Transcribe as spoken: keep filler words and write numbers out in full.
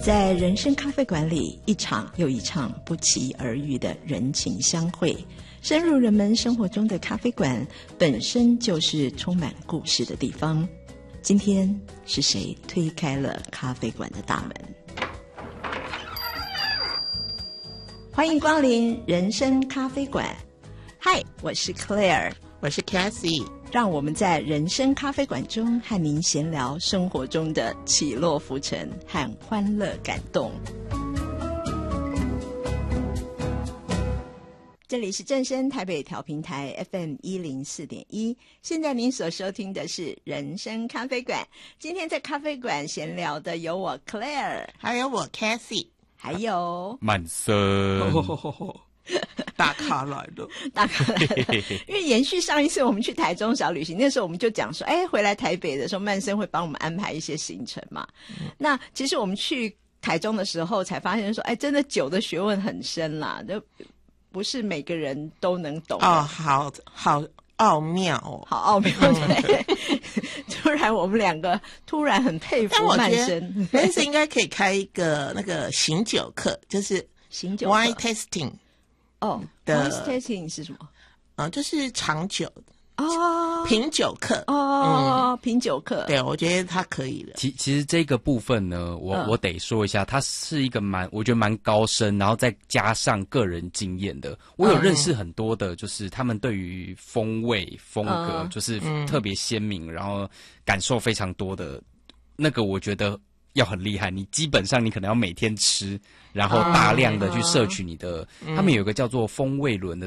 在人生咖啡馆里，一场又一场不期而遇的人情相会，深入人们生活中的咖啡馆本身就是充满故事的地方。今天是谁推开了咖啡馆的大门？欢迎光临人生咖啡馆。嗨，我是 Claire， 我是 Cassie， 让我们在人生咖啡馆中和您闲聊生活中的起落浮沉和欢乐感动。这里是正声台北调频台 F M 一零四点一，现在您所收听的是人生咖啡馆。今天在咖啡馆闲聊的有我 Claire， 还有我 Cassie， 还有曼森。 大咖来了， 大咖来了。因为延续上一次我们去台中小旅行，那时候我们就讲说，哎，回来台北的时候，曼森会帮我们安排一些行程嘛。嗯、那其实我们去台中的时候，才发现说，哎，真的酒的学问很深啦，就不是每个人都能懂哦，好好奥妙哦， 好奥妙。对，突然我们两个突然很佩服曼森， 曼森应该可以开一个那个醒酒课，就是醒酒 wine tasting。 哦 ，wine tasting 是什么？ 嗯，就是尝酒哦， 品酒课哦，嗯、品酒课。 对，我觉得他可以的。 其其实这个部分呢，我、嗯、我得说一下，它是一个蛮，我觉得蛮高深，然后再加上个人经验的。我有认识很多的，就是他们对于风味风格、嗯、就是特别鲜明，然后感受非常多的那个，我觉得要很厉害。你基本上你可能要每天吃。然后大量的去摄取你的，嗯、他们有一个叫做风味轮的